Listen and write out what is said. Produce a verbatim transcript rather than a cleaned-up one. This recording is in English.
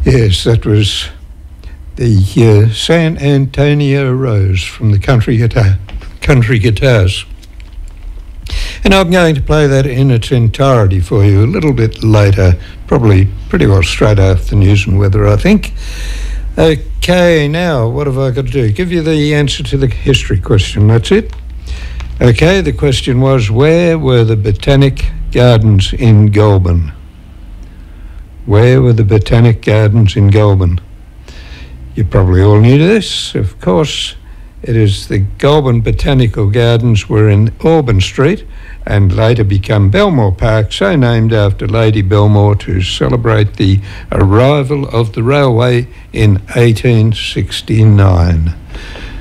Yes, that was the uh, San Antonio Rose from the Country Guitar, Country Guitars. And I'm going to play that in its entirety for you a little bit later, probably pretty well straight after the news and weather, I think. Okay, now what have I got to do? Give you the answer to the history question, that's it. Okay, the question was, where were the Botanic Gardens in Goulburn? Where were the Botanic Gardens in Goulburn? You probably all knew this, of course. It is the Goulburn Botanical Gardens were in Auburn Street and later become Belmore Park, so named after Lady Belmore to celebrate the arrival of the railway in eighteen sixty-nine.